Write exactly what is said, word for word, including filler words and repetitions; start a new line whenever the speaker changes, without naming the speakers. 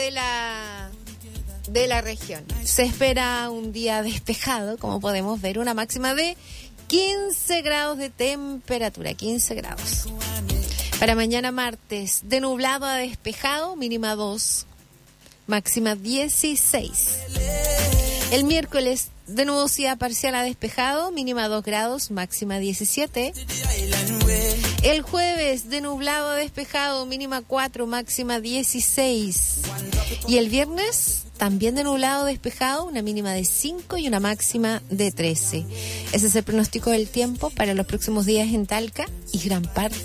de la de la región. Se espera un día despejado, como podemos ver, una máxima de quince grados de temperatura, quince grados. Para mañana martes, de nublado a despejado, mínima dos, máxima dieciséis. El miércoles, de nubosidad parcial a despejado, mínima dos grados, máxima diecisiete. El jueves, de nublado a despejado, mínima cuatro, máxima dieciséis. Y el viernes, también de nublado a despejado, una mínima de cinco y una máxima de trece. Ese es el pronóstico del tiempo para los próximos días en Talca y gran parte